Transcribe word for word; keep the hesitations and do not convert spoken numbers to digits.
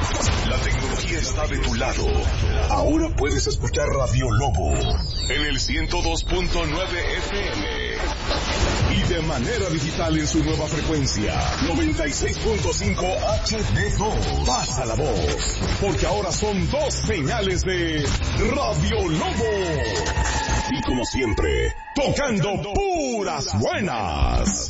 La tecnología está de tu lado. Ahora puedes escuchar Radio Lobo en el ciento dos punto nueve F M y de manera digital en su nueva frecuencia noventa y seis punto cinco H D dos. Pasa la voz, porque ahora son dos señales de Radio Lobo. Y como siempre, tocando puras buenas.